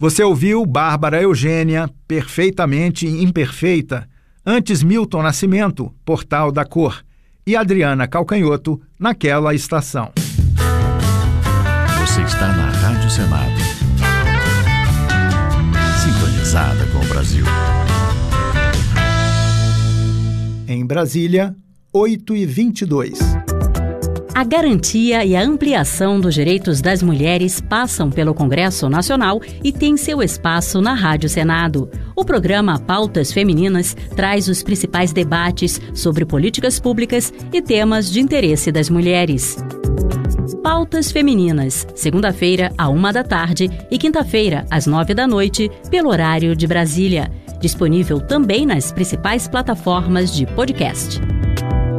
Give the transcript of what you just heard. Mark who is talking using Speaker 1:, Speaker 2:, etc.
Speaker 1: Você ouviu Bárbara Eugênia, Perfeitamente Imperfeita, antes Milton Nascimento, Portal da Cor, e Adriana Calcanhoto, Naquela Estação.
Speaker 2: Você está na Rádio Senado, sintonizada com o Brasil.
Speaker 1: Em Brasília, 8h22.
Speaker 3: A garantia e a ampliação dos direitos das mulheres passam pelo Congresso Nacional e tem seu espaço na Rádio Senado. O programa Pautas Femininas traz os principais debates sobre políticas públicas e temas de interesse das mulheres. Pautas Femininas, segunda-feira, à 13h e quinta-feira, às 21h, pelo horário de Brasília. Disponível também nas principais plataformas de podcast.